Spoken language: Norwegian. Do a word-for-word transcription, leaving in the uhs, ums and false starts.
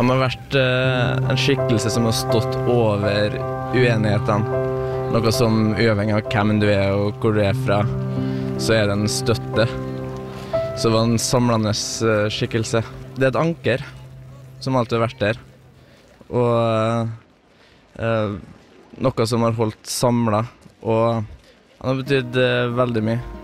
Han har vært eh, en skikkelse som har stått over uenighetene. Noe som uavhengig av hvem du er og hvor du er fra, så er det en støtte. Så det var en samlende eh, skikkelse. Det er et anker som alltid har vært der. Og eh, noe som har holdt samlet. Og han har betydd eh, veldig mye.